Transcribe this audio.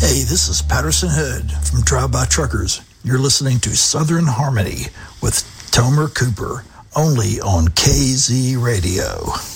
Hey, this is Patterson Hood from Drive-By Truckers. You're listening to Southern Harmony with Tomer Cooper, only on KZ Radio.